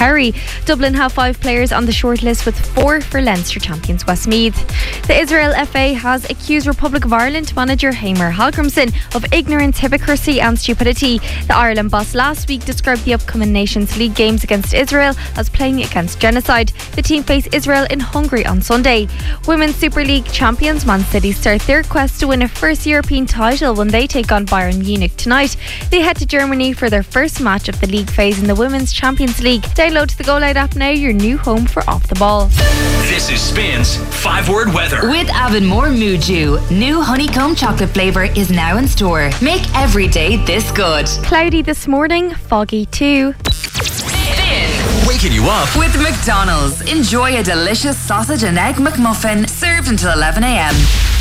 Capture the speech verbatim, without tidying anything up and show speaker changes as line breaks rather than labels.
Kerry. Dublin have five players on the shortlist, with four for Leinster champions Westmeath. The Israel F A has accused Republic of Ireland manager Hamer Hallgrimsson of ignorance, hypocrisy and stupidity. The Ireland boss last week described the upcoming Nations League games against Israel as playing against genocide. The team face Israel in Hungary on Sunday. Women's Super League champions Man City start their quest to win a first European title when they take on Bayern Munich tonight. They head to Germany for their first match of the league phase in the Women's Champions League. Download the Go Loud app now, your new home for Off the Ball.
This is Spins five word weather.
With Avonmore Muju, new honeycomb chocolate flavour is now in store. Make every day this good.
Cloudy this morning, foggy too.
Spin.
Waking you up
With McDonald's. Enjoy a delicious sausage and egg McMuffin served until eleven a.m.